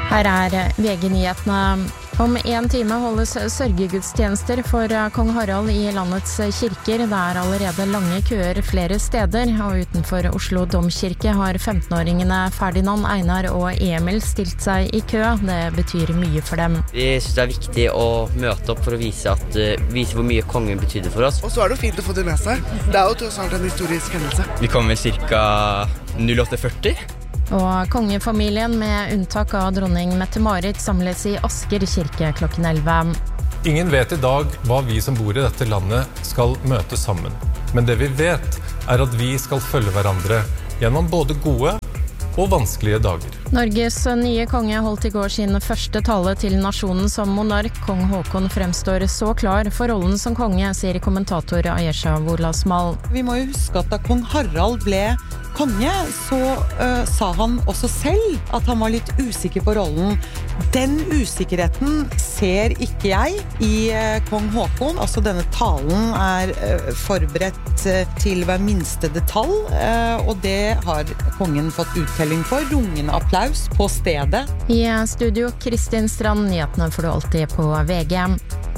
Her VG-nyhetene. Om en time holdes sørgegudstjenester for kong Harald i landets kirker. Det allerede lange køer flere steder, og utenfor Oslo Domkirke har 15-åringene Ferdinand, Einar og Emil stilt seg i kø. Det betyr mye for dem. Jeg synes det viktig å møte opp for å vise hvor mye kongen betydde for oss. Og så det jo fint å få det med seg. Det jo tross alt en historisk hendelse. Vi kommer ca. 08.40. Og kongefamilien med unntak av dronning Mette-Marit samles i Asker kirke klokken 11. Ingen vet i dag hva vi som bor i dette landet skal møte sammen. Men det vi vet at vi skal følge hverandre gjennom både gode og vanskelige dager. Norges nye konge holdt i går sin første tale til nasjonen som monark. Kong Håkon fremstår så klar for rollen som konge, sier kommentator Ayesha Wolasmal. Vi må jo huske at da kong Harald ble konge, så sa han også selv at han var litt usikker på rollen. Den usikkerheten ser ikke jeg i kong Håkon. Altså denne talen forberedt til hver minste detalj, og det har kongen fått uttelling for. Rungende applaus på stedet. I studio Kristin Strand, nyhetene får du alltid på VG.